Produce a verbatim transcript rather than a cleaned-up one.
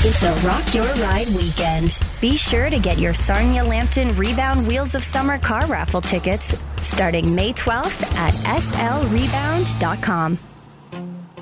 It's a Rock Your Ride weekend. Be sure to get your Sarnia Lambton Rebound Wheels of Summer car raffle tickets starting May twelfth at S L rebound dot com.